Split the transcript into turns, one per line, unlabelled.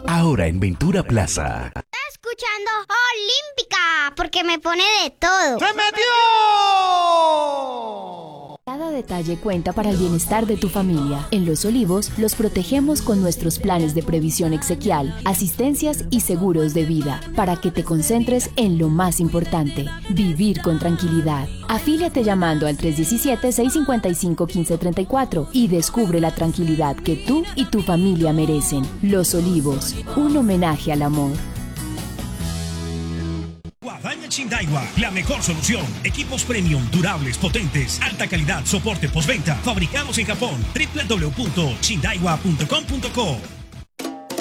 Ahora en Ventura Plaza.
Está escuchando Olímpica, porque me pone de todo.
¡Se metió!
Cada detalle cuenta para el bienestar de tu familia. En Los Olivos los protegemos con nuestros planes de previsión exequial, asistencias y seguros de vida, para que te concentres en lo más importante, vivir con tranquilidad. Afíliate llamando al 317-655-1534 y descubre la tranquilidad que tú y tu familia merecen. Los Olivos, un homenaje al amor.
Guadaña Chindaiwa, la mejor solución. Equipos premium, durables, potentes, alta calidad, soporte postventa. Fabricados en Japón. www.chindaiwa.com.co